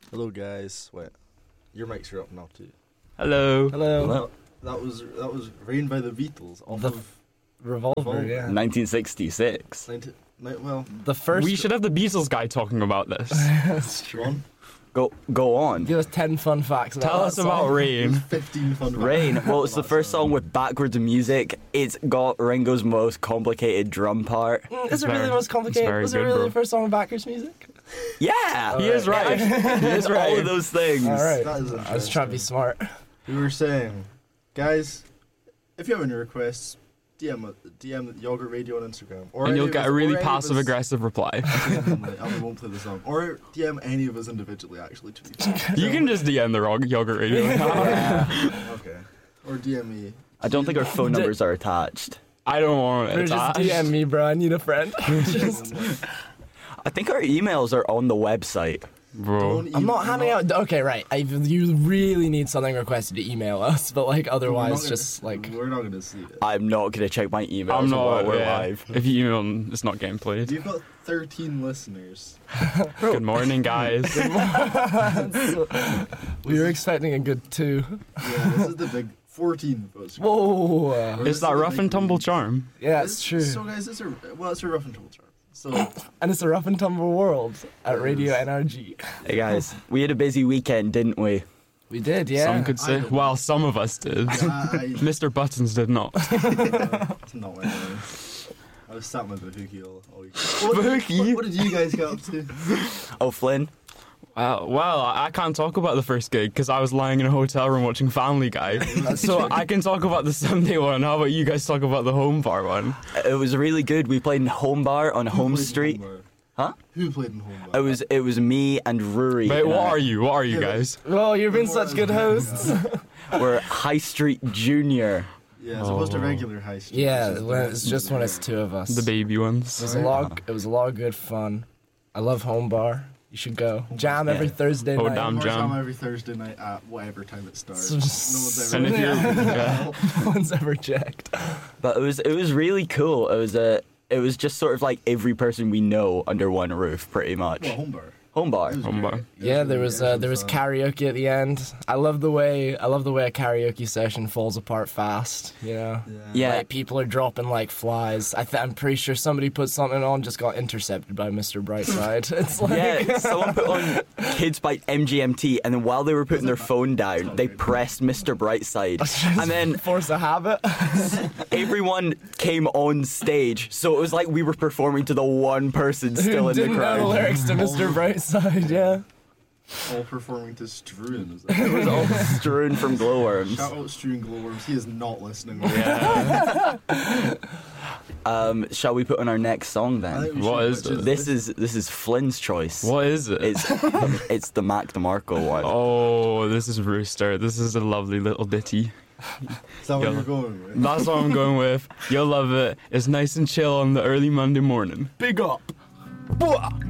Hello, guys. Wait, your mics are up now too. Hello. Hello. That was Rain by the Beatles off of Revolver, yeah. 1966. Well, The first. We should have the Beatles guy talking about this. That's true. one. Go on. Give us 10 fun facts about Tell that us song. about Rain. 15 fun. Rain. Well, it's the That's first song with backwards music. It's got Ringo's most complicated drum part. Is it really the most complicated? very Was it good, really bro. the first song with backwards music? Yeah, All he is right. He is All right. All of those things. All right. That is I was trying to be smart. We were saying, guys, if you have any requests, DM Yogurt Radio on Instagram, or And any you'll of get us- a really or any of us- passive-aggressive reply. and we won't play the song. Or DM any of us individually, actually, to be fair. You can just DM the Yogurt Radio. Okay. Or DM me. I don't think our phone numbers are attached. I don't want Or it just attached. DM me, bro. I need a friend. Just- I think our emails are on the website. Don't I'm not email- handing out. Okay, right. You really need something requested to email us, but like We're not otherwise, gonna- just like. we're not gonna see it. I'm not going to check my emails I'm while not. we're Yeah. live. If you email, it's not getting played. You've got 13 listeners. Good morning, guys. We were expecting a good 2. Yeah, this is the big 14 of us. Whoa. It's that rough and tumble charm. Yeah, it's true. So guys, it's a rough and tumble chart. So And it's a rough and tumble world at Radio NRG. Hey guys, we had a busy weekend, didn't we? We did, yeah. Some could say. Well, some of us did. Mr. Buttons did not. it's not my name. I was sat with Bahuki all week. What did you guys get up to? Oh, Flynn. Well, I can't talk about the first gig because I was lying in a hotel room watching Family Guy. So I can talk about the Sunday one. How about you guys talk about the home bar one? It was really good. We played in Home Bar on Home Street. Huh? Who played in Home Bar? It was me and Rory. Wait, what are you? What are you guys? Oh, you've been such good hosts. We're High Street Junior. Yeah, as opposed to regular high street. Yeah, it's just when it's 2 of us. The baby ones. It was a lot of good fun. I love Home Bar. You should go. Jam every Thursday Oh, night. damn. More Jam. time every Thursday night at whatever time it starts. So No one's ever. And if you're, No one's ever checked. But it was really cool. It was just sort of like every person we know under one roof, pretty much. Well, Home Bar. Home Bar. It was Home great. Bar. It Yeah, there really- was it there was fun. karaoke at the end. I love the way a karaoke session falls apart fast. You know. Yeah. Like people are dropping like flies. I'm pretty sure somebody put something on, just got intercepted by Mr. Brightside. It's like Yeah, someone put on Kids by MGMT, and then while they were putting their phone down, they pressed Mr. Brightside. And then force a habit. everyone came on stage, so it was like we were performing to the one person still Who in the didn't know the crowd. lyrics to Mr. Brightside, yeah. All performing to Struan. Is It was that? all strewn from glowworms. Shout out Struan Glowworms. He is not listening. Shall we put on our next song I then? think we What should, is which it? This is Flynn's choice. What is it? It's the Mac DeMarco one. Oh, this is Rooster. This is a lovely little ditty. Is that what Yeah. you're going with? That's what I'm going with. You'll love it. It's nice and chill on the early Monday morning. Big up. Bwah!